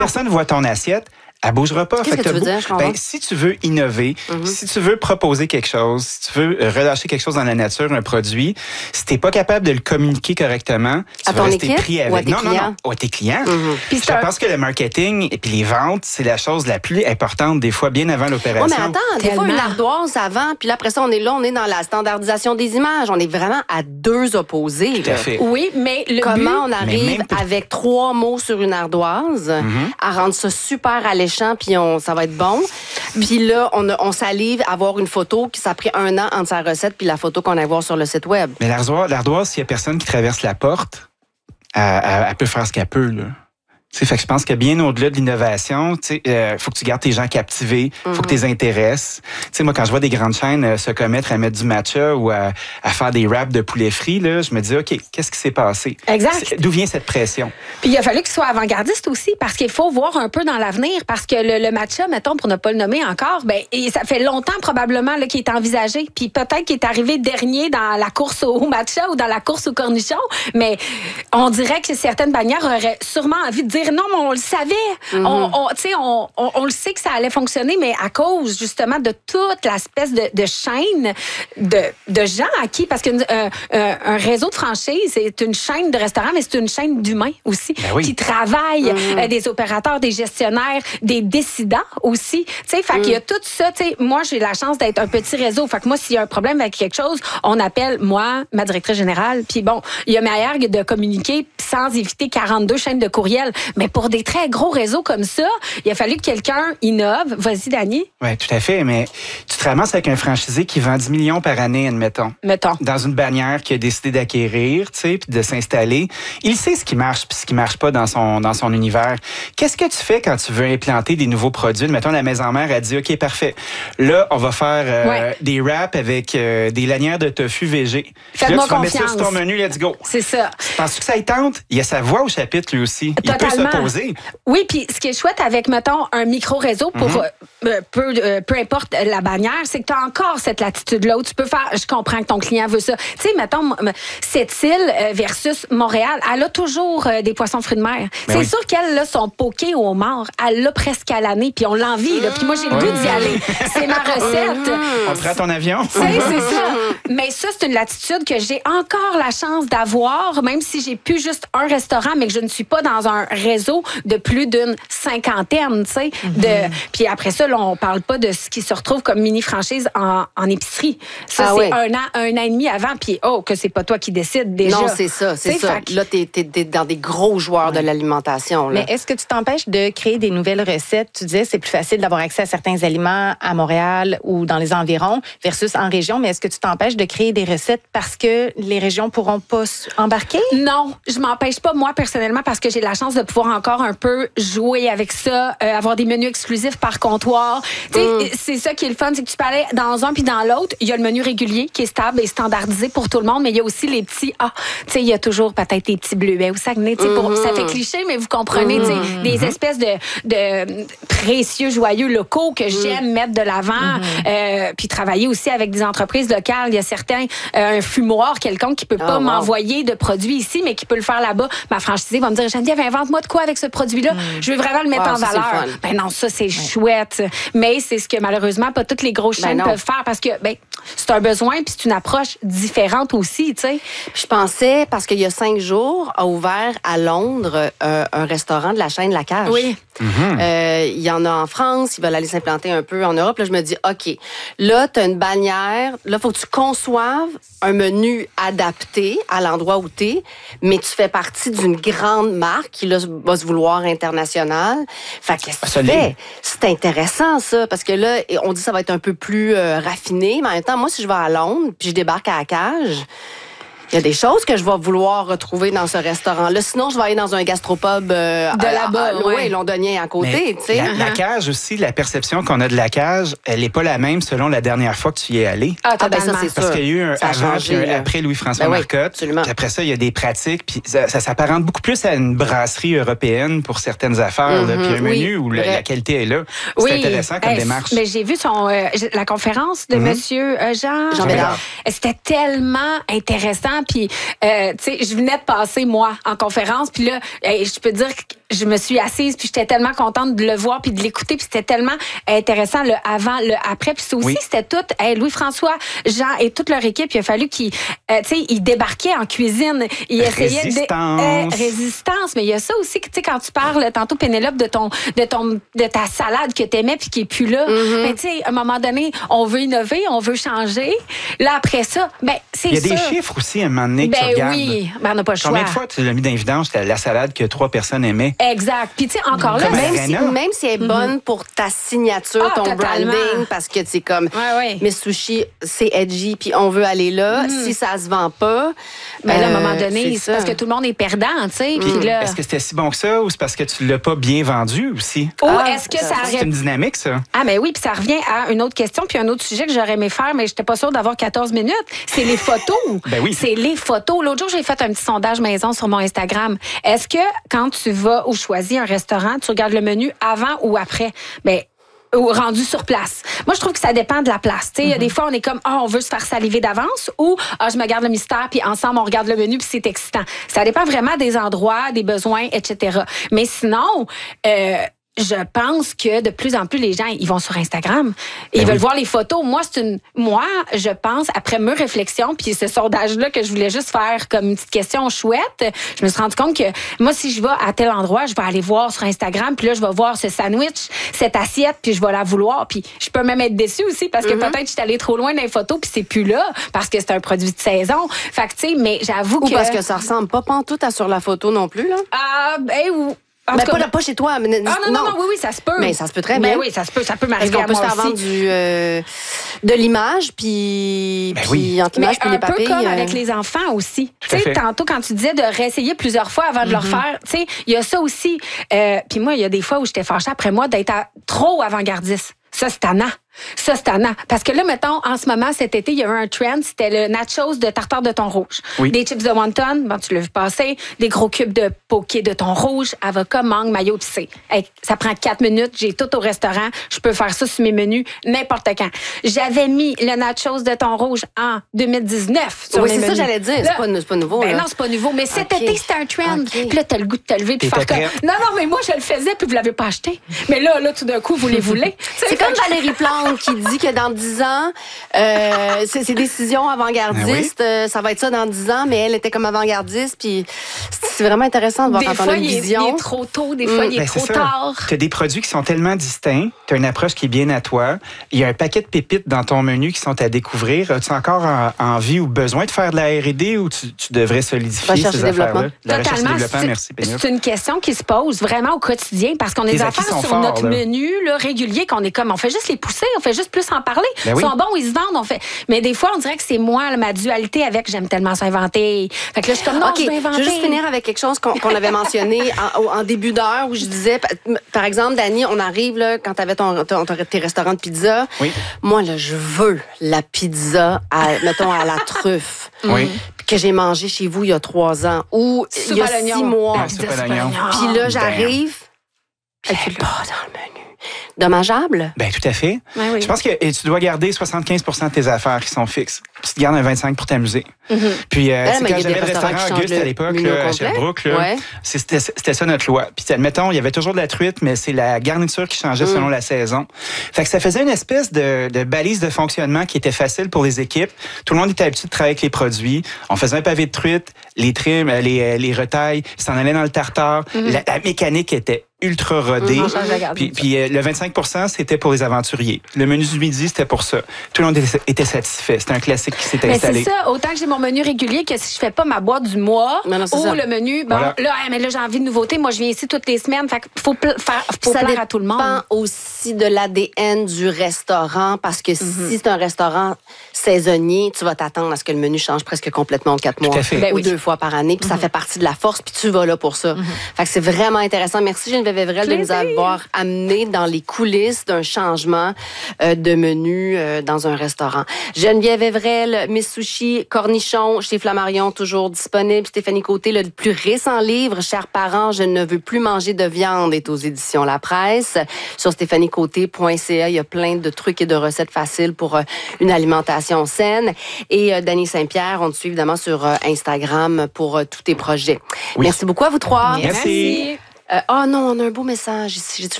Personne ne voit ton assiette. Elle bougera pas. Qu'est-ce que tu veux dire? Si tu veux innover, si tu veux proposer quelque chose, si tu veux relâcher quelque chose dans la nature, un produit, si t'es pas capable de le communiquer correctement, tu vas rester pris avec. Ou à tes clients? Ou à tes clients. Puis je pense que le marketing et puis les ventes, c'est la chose la plus importante des fois, bien avant l'opération. Oui, mais attends, des fois une ardoise avant, puis là après ça, on est dans la standardisation des images. On est vraiment à deux opposés. Tout à fait. Oui, mais comment on arrive avec 3 mots sur une ardoise à rendre ça super alléchant, puis ça va être bon. Puis là, on salive à avoir une photo qui ça a pris 1 an entre sa recette puis la photo qu'on a voir sur le site web. Mais l'ardoise, s'il y a personne qui traverse la porte, elle peut faire ce qu'elle peut, là. Fait que je pense que bien au-delà de l'innovation, faut que tu gardes tes gens captivés, faut que tu les intéresses. Moi, quand je vois des grandes chaînes se commettre à mettre du matcha ou à faire des wraps de poulet frit, là, je me dis, OK, qu'est-ce qui s'est passé? Exact. D'où vient cette pression? Puis il a fallu qu'il soit avant-gardiste aussi, parce qu'il faut voir un peu dans l'avenir, parce que le matcha, mettons, pour ne pas le nommer encore, ça fait longtemps probablement là, qu'il est envisagé, puis peut-être qu'il est arrivé dernier dans la course au matcha ou dans la course au cornichon, mais on dirait que certaines bannières auraient sûrement envie de dire non, mais on le savait. On le sait que ça allait fonctionner, mais à cause justement de toute l'espèce de chaîne de gens à qui, parce qu'un réseau de franchise, c'est une chaîne de restaurants, mais c'est une chaîne d'humains aussi, qui travaillent, des opérateurs, des gestionnaires, des décidents aussi. Fait qu'il y a tout ça. Moi, j'ai la chance d'être un petit réseau. Fait que moi, s'il y a un problème avec quelque chose, on appelle, moi, ma directrice générale, puis bon, il y a manière de communiquer sans éviter 42 chaînes de courriel. Mais pour des très gros réseaux comme ça, il a fallu que quelqu'un innove. Vas-y, Dani. Oui, tout à fait. Mais tu te ramasses avec un franchisé qui vend 10 millions par année, admettons. Dans une bannière qu'il a décidé d'acquérir, puis de s'installer. Il sait ce qui marche puis ce qui marche pas dans son univers. Qu'est-ce que tu fais quand tu veux implanter des nouveaux produits? Mettons, la maison mère a dit, OK, parfait. Là, on va faire des wraps avec des lanières de tofu végé. Faites-moi confiance. Tu vas mettre ça sur ton menu, let's go. C'est ça. Penses-tu que ça y tente? Il y a sa voix au chapitre, lui aussi. Totalement. Il peut s'opposer. Oui, puis ce qui est chouette avec, mettons, un micro-réseau pour peu importe la bannière, c'est que tu as encore cette latitude-là où tu peux faire, je comprends que ton client veut ça. Tu sais, mettons, cette île versus Montréal, elle a toujours des poissons fruits de mer. C'est sûr qu'elle, là, son poké au homard, elle l'a presque à l'année, puis on l'envie, là, puis moi, j'ai le goût d'y aller. C'est ma recette. On prend ton avion. C'est ça. Mais ça, c'est une latitude que j'ai encore la chance d'avoir, même si j'ai plus juste un restaurant, mais que je ne suis pas dans un réseau de plus d'une 50aine, tu sais. Puis après ça, là, on parle pas de ce qui se retrouve comme mini-franchise en épicerie. Ça, c'est un an et demi avant, puis que c'est pas toi qui décides déjà. Non, c'est ça. Là, t'es dans des gros joueurs de l'alimentation. Là. Mais est-ce que tu t'empêches de créer des nouvelles recettes? Tu disais c'est plus facile d'avoir accès à certains aliments à Montréal ou dans les environs versus en région, mais est-ce que tu t'empêches de créer des recettes parce que les régions pourront pas embarquer? Non, je m'empêche pas, moi, personnellement, parce que j'ai la chance de pouvoir encore un peu jouer avec ça, avoir des menus exclusifs par comptoir. C'est ça qui est le fun, c'est que tu peux aller dans un puis dans l'autre. Il y a le menu régulier qui est stable et standardisé pour tout le monde, mais il y a aussi les petits tu sais, il y a toujours peut-être des petits bleuets au Saguenay. Ça fait cliché, mais vous comprenez, des espèces de précieux, joyeux locaux que j'aime mettre de l'avant. Puis travailler aussi avec des entreprises locales. Il y a certains, un fumoir quelconque qui peut pas m'envoyer de produits ici, mais qui peut le faire là-bas. Ma franchisée va me dire, Geneviève, invente-moi de quoi avec ce produit-là. Je veux vraiment le mettre en valeur. Ben non, ça, c'est chouette. Mais c'est ce que malheureusement, pas toutes les grosses chaînes peuvent faire parce que c'est un besoin puis c'est une approche différente aussi, tu sais. Je pensais, parce qu'il y a 5 jours, a ouvert à Londres un restaurant de la chaîne La Cage. Oui. Il y en a en France, ils veulent aller s'implanter un peu en Europe. Là, je me dis, OK, là, tu as une bannière. Là, il faut que tu conçoives un menu adapté à l'endroit où tu es, mais tu fais partie d'une grande marque qui là, va se vouloir internationale. Fait qu'est-ce que tu fais? C'est intéressant, ça, parce que là, on dit que ça va être un peu plus raffiné, mais en même temps, moi, si je vais à Londres puis je débarque à La Cage, il y a des choses que je vais vouloir retrouver dans ce restaurant-là. Sinon, je vais aller dans un gastropub de là-bas, londonien à côté. La Cage aussi, la perception qu'on a de La Cage, elle n'est pas la même selon la dernière fois que tu y es allé. Ça, c'est sûr. Parce qu'il y a eu un avant et un après Louis-François Marcotte. Puis après ça, il y a des pratiques. Puis ça s'apparente beaucoup plus à une brasserie européenne pour certaines affaires. Là, puis un menu où la qualité est là. C'est intéressant comme démarche. Mais j'ai vu la conférence de Monsieur Jean Bédard. C'était tellement intéressant. Puis, tu sais, je venais de passer, moi, en conférence. Puis là, je peux dire que je me suis assise, puis j'étais tellement contente de le voir puis de l'écouter. Puis c'était tellement intéressant, le avant, le après. Puis aussi, c'était tout, Louis-François, Jean et toute leur équipe, il a fallu qu'ils, tu sais, ils débarquaient en cuisine. Ils essayaient résistance. Mais il y a ça aussi, tu sais, quand tu parles tantôt, Pénélope, de ta salade que t'aimais puis qui est plus là. Mais tu sais, à un moment donné, on veut innover, on veut changer. Là, après ça, c'est il y a des chiffres aussi, à un moment donné, que tu regardes. Oui, on n'a pas le choix. Combien de fois tu l'as mis d'évidence, la salade que 3 personnes aimaient? Exact. Puis tu sais, encore là, même si elle est bonne pour ta signature, ton branding, parce que c'est comme mes sushis, c'est edgy, puis on veut aller là. Si ça se vend pas, là, à un moment donné, c'est parce que tout le monde est perdant, tu sais. Là... Est-ce que c'était si bon que ça, ou c'est parce que tu l'as pas bien vendu aussi? Ou est-ce que ça c'est une dynamique, ça? Ah, mais oui, puis ça revient à une autre question, puis un autre sujet que j'aurais aimé faire, mais j'étais pas sûre d'avoir 14 minutes. C'est les photos. C'est les photos. L'autre jour, j'ai fait un petit sondage maison sur mon Instagram. Est-ce que quand tu vas ou choisis un restaurant, tu regardes le menu avant ou après? Ou rendu sur place. Moi, je trouve que ça dépend de la place. Tu sais, des fois, on est comme, on veut se faire saliver d'avance, ou je me garde le mystère, puis ensemble, on regarde le menu, puis c'est excitant. Ça dépend vraiment des endroits, des besoins, etc. Mais sinon, je pense que de plus en plus, les gens, ils vont sur Instagram. Ils veulent voir les photos. Moi, je pense, après mes réflexions, puis ce sondage-là que je voulais juste faire comme une petite question chouette, je me suis rendu compte que moi, si je vais à tel endroit, je vais aller voir sur Instagram, puis là, je vais voir ce sandwich, cette assiette, puis je vais la vouloir. Puis je peux même être déçue aussi parce que peut-être que je suis allée trop loin dans les photos, puis c'est plus là, parce que c'est un produit de saison. Fait que, tu sais, mais j'avoue que... Ou parce que ça ressemble pas pantoute à sur la photo non plus, là. Mais pas chez toi. Mais non, oui, ça se peut. Mais ça se peut très bien. Mais oui, ça peut m'arriver à moi aussi. Est-ce qu'on peut se faire vendre de l'image, puis entre l'image puis les papilles? Un peu comme avec les enfants aussi. Tu sais, tantôt, quand tu disais de réessayer plusieurs fois avant de leur faire, tu sais, il y a ça aussi. Puis moi, il y a des fois où j'étais fâchée après moi d'être trop avant-gardiste. Ça, c'est tannant. Parce que là, mettons, en ce moment, cet été, il y a eu un trend, c'était le nachos de tartare de thon rouge. Des chips de wonton, tu l'as vu passer, des gros cubes de poké de thon rouge, avocat, mangue, mayo épicé. Ça prend 4 minutes, j'ai tout au restaurant, je peux faire ça sur mes menus n'importe quand. J'avais mis le nachos de thon rouge en 2019 sur mes menus. Ça, j'allais dire, c'est pas nouveau. Non, c'est pas nouveau, mais cet été, c'était un trend. Puis là, t'as le goût de te lever puis faire comme... Non, mais moi, je le faisais puis vous l'avez pas acheté. Mais là, tout d'un coup, vous les voulez. C'est comme Valérie Plante qui dit que dans 10 ans, ses décisions avant-gardistes, ça va être ça dans 10 ans, mais elle était comme avant-gardiste, puis c'est vraiment intéressant de voir quand on a une vision. Des fois, il est trop tôt, des fois, il est trop tard. Tu as des produits qui sont tellement distincts, tu as une approche qui est bien à toi, il y a un paquet de pépites dans ton menu qui sont à découvrir. As-tu encore envie ou besoin de faire de la R&D ou tu devrais solidifier ces affaires-là? La recherche et développement, merci, Pénélope. C'est une question qui se pose vraiment au quotidien, parce qu'on a des affaires sur notre menu régulier qu'on est comme, on fait juste les pousser, on fait juste plus en parler. Ils sont bons, ils se vendent, Mais des fois, on dirait que c'est moi, ma dualité avec j'aime tellement s'inventer. Fait que là, je suis comme, non, je vais inventer. Je veux juste finir avec quelque chose qu'on avait mentionné en début d'heure, où je disais, par exemple, Dani, on arrive, là, quand tu avais tes restaurants de pizza. Moi, là, je veux la pizza, mettons, à la truffe. Que j'ai mangé chez vous il y a 3 ans, ou il y a 6 mois. Puis là, j'arrive, puis elle n'est pas dans le menu. Dommageable? Bien, tout à fait. Je pense que tu dois garder 75 % de tes affaires qui sont fixes. Puis tu gardes un 25 pour t'amuser. Puis quand j'avais le restaurant Auguste à l'époque, à Sherbrooke, c'était ça notre loi. Puis admettons, il y avait toujours de la truite, mais c'est la garniture qui changeait selon la saison. Fait que ça faisait une espèce de balise de fonctionnement qui était facile pour les équipes. Tout le monde était habitué de travailler avec les produits. On faisait un pavé de truite, les trims, les retailles, s'en allait dans le tartare. La mécanique était ultra rodé. Puis le 25 % c'était pour les aventuriers. Le menu du midi, c'était pour ça. Tout le monde était satisfait. C'était un classique qui s'est installé. C'est ça. Autant que j'ai mon menu régulier, que si je fais pas ma boîte du mois le menu, là, j'ai envie de nouveautés. Moi, je viens ici toutes les semaines. Fait qu'il faut plaire à tout le monde. Ça dépend aussi de l'ADN du restaurant, parce que si c'est un restaurant saisonnier, tu vas t'attendre à ce que le menu change presque complètement en 4 mois. Ou 2 fois par année. Puis ça fait partie de la force, puis tu vas là pour ça. Fait que c'est vraiment intéressant. Merci, Geneviève Evrel, de nous avoir amené dans les coulisses d'un changement de menu dans un restaurant. Geneviève Evrel, Miss Sushi, Cornichon, chez Flammarion, toujours disponible. Stéphanie Côté, le plus récent livre, Chers parents, je ne veux plus manger de viande, est aux éditions La Presse. Sur Stéphanie danicôté.ca. Il y a plein de trucs et de recettes faciles pour une alimentation saine. Et Dany Saint-Pierre, on te suit évidemment sur Instagram pour tous tes projets. Oui. Merci beaucoup à vous trois. Merci. Non, on a un beau message ici. J'ai-tu